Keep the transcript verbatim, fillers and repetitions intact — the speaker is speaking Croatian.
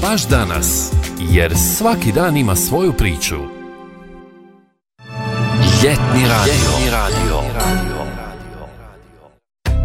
baš danas, jer svaki dan ima svoju priču. Ljetni radio. Ljetni radio.